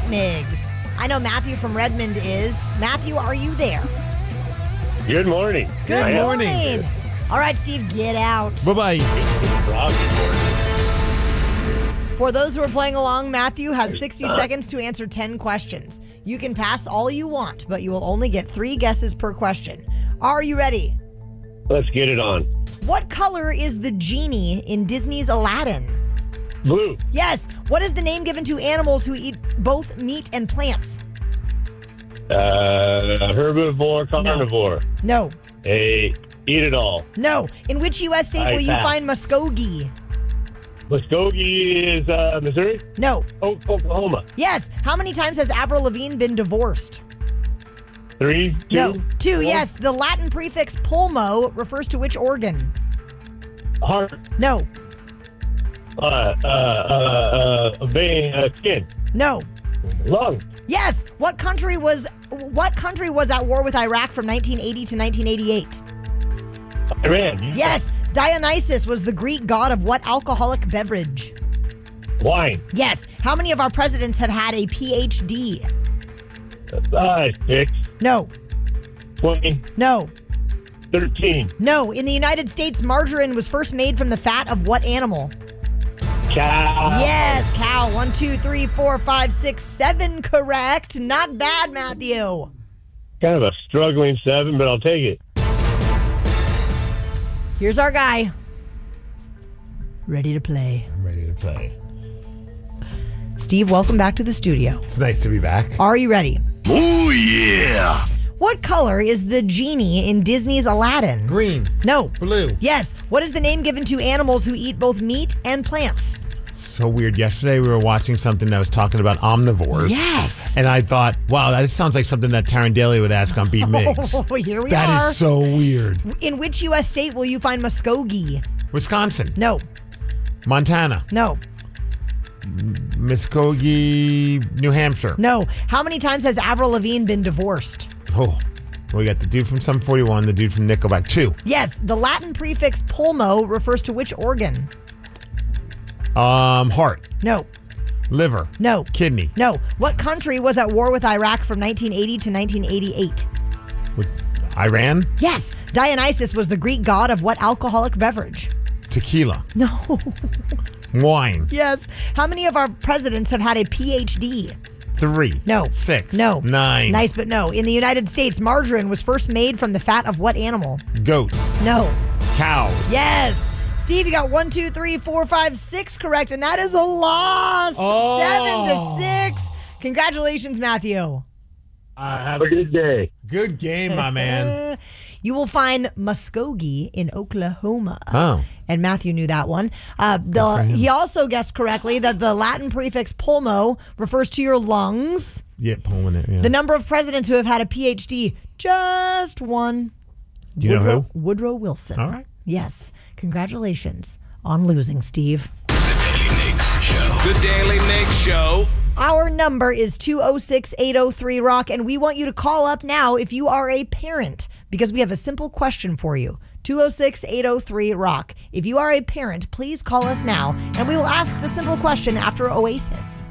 Migs. I know Matthew from Redmond is. Matthew, are you there? Good morning. Good morning. All right, Steve, get out. Bye-bye. For those who are playing along, Matthew has 60 seconds to answer 10 questions. You can pass all you want, but you will only get 3 guesses per question. Are you ready? Let's get it on. What color is the genie in Disney's Aladdin? Blue. Yes. What is the name given to animals who eat both meat and plants? Herbivore, carnivore. No. Eat it all. No. In which U.S. state will you find Muskogee? Muskogee is Missouri? No. Oklahoma. Yes. How many times has Avril Lavigne been divorced? 3, 2. No. 2, 4. yes. The Latin prefix pulmo refers to which organ? Heart. No. Vein. Skin. No. Lung. Yes. What country was at war with Iraq from 1980 to 1988? Iran. Yes. Dionysus was the Greek god of what alcoholic beverage? Wine. Yes. How many of our presidents have had a PhD? 6. No. 20. No. 13. No. In the United States, margarine was first made from the fat of what animal? Cow. Yes, cow. 1, 2, 3, 4, 5, 6, 7 correct. Not bad, Matthew. Kind of a struggling 7, but I'll take it. Here's our guy. Ready to play. I'm ready to play. Steve, welcome back to the studio. It's nice to be back. Are you ready? Oh, yeah. What color is the genie in Disney's Aladdin? Green. No. Blue. Yes. What is the name given to animals who eat both meat and plants? So weird. Yesterday we were watching something that was talking about omnivores. Yes. And I thought, wow, that sounds like something that Taryn Daly would ask on Beat Migs. Oh, here we are. That is so weird. In which U.S. state will you find Muskogee? Wisconsin. No. Montana. No. Muskogee, New Hampshire. No. How many times has Avril Lavigne been divorced? Oh, we got the dude from Sum 41, the dude from Nickelback. 2. Yes. The Latin prefix pulmo refers to which organ? Heart. No. Liver. No. Kidney. No. What country was at war with Iraq from 1980 to 1988? With Iran. Yes. Dionysus was the Greek god of what alcoholic beverage? Tequila. No. Wine. Yes. How many of our presidents have had a PhD? 3. No. 6. No. 9. Nice, but no. In the United States, margarine was first made from the fat of what animal? Goats. No. Cows. Yes. Steve, you got 1, 2, 3, 4, 5, 6 correct, and that is a loss. Oh. 7-6. Congratulations, Matthew. Have a good day. Good game, my man. You will find Muskogee in Oklahoma. Oh. And Matthew knew that one. He also guessed correctly that the Latin prefix pulmo refers to your lungs. Yeah, pulling it. Yeah. The number of presidents who have had a PhD, just one. Do you know who? Woodrow Wilson. All right. Yes. Congratulations on losing, Steve. The Daily Migs Show. The Daily Migs Show. Our number is 206-803-ROCK, and we want you to call up now if you are a parent, because we have a simple question for you. 206-803-ROCK. If you are a parent, please call us now, and we will ask the simple question after Oasis.